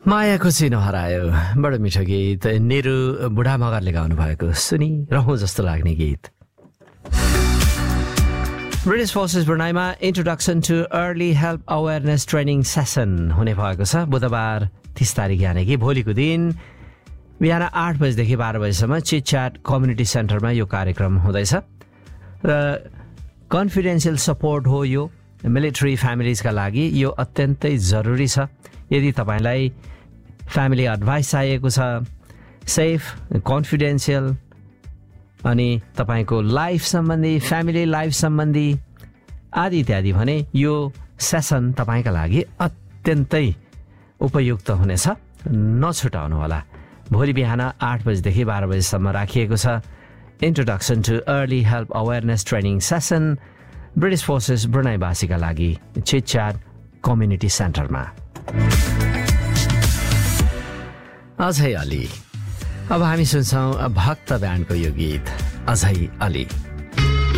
मायाको चिनो हरायो बडो मिठो गीत निरु बुढा मगरले गाउनु भएको सुनिरहँ जस्तो लाग्ने गीत। British forces ब्रुनाईमा introduction to early help awareness training session हुने भएको छ बुधबार 30 तारिक यानि कि भोलिको दिन बिहान 8 बजेदेखि 12 बजेसम्म चिटच्याट कम्युनिटी सेन्टरमा यो कार्यक्रम हुँदैछ र कन्फिडेन्सियल सपोर्ट हो। यो मिलिट्री फ्यामिलिजका लागि यो अत्यन्तै जरुरी छ। यदि तपाईलाई फ्यामिली एडभाइस चाहिएको छ, सेफ कन्फिडेन्सियल अनि तपाईको लाइफ सम्बन्धी फ्यामिली लाइफ सम्बन्धी आदि इत्यादि भने यो सेसन तपाईका लागि अत्यन्तै उपयुक्त हुनेछ। नछुटाउनु होला। भोलि बिहान 8 बजेदेखि 12 बजेसम्म राखिएको छ introduction to early help awareness training session British forces ब्रुनाईवासीका लागि चिटच्याट कम्युनिटी सेन्टरमा। अझै अली। अब हामी सुन्छौँ भक्त ब्यान्डको यो गीत अझै अली।